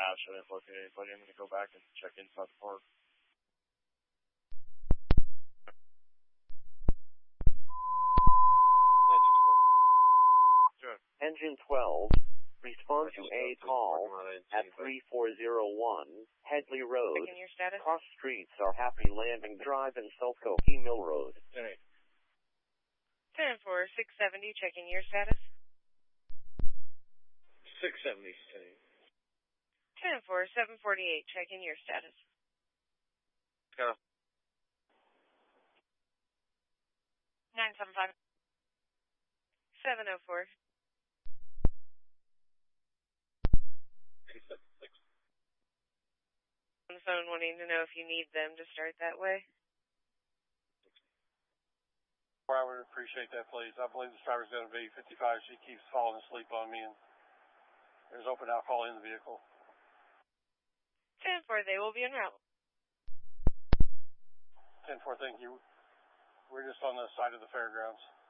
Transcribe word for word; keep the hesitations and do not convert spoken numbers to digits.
dash. I didn't locate anybody. I'm going to go back and check inside the park. Sure. Engine twelve, respond to a call at three four zero one Headley Road. Checking your status. Cross streets are Happy Landing Drive and Sulco Key Mill Road. ten four, six seventy, checking your status. six seventy. ten four, seven forty-eight, checking your status. Go. nine seven five. seven oh four. On the phone wanting to know if you need them to start that way. I would appreciate that, please. I believe this driver's going to be fifty-five. She keeps falling asleep on me, and there's open alcohol in the vehicle. ten four, they will be en route. ten four, thank you. We're just on the side of the fairgrounds.